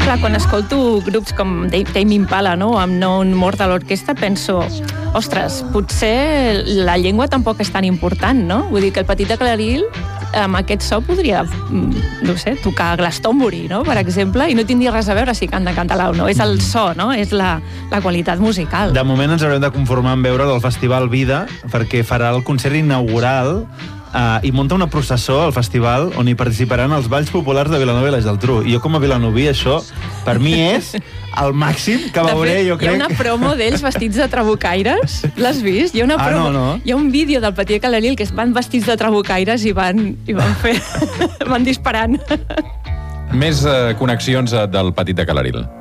clar, quan escolto grups com Tame Impala, no?, amb No More de l'orquestra, penso, ostres, potser la llengua tampoc és tan important, no? Vull dir que el Petit Aclaril amb aquest so podria, no sé, tocar Glastonbury, no?, per exemple, i no tindria res a veure si canta català o no. És el so, no?, és la qualitat musical. De moment ens haurem de conformar amb veure el Festival Vida, perquè farà el concert inaugural i munta una processó al festival on hi participaran els balls populars de Vilanova i la Geltrú. I jo, com a vilanoví, això, per mi és el màxim que veuré, jo crec. Hi ha una promo d'ells vestits de trabucaires. L'has vist? Hi ha una promo. No. Hi ha un vídeo del Petit Aclaril que van vestits de trabucaires i van fer... van disparant. Més connexions del Petit Aclaril.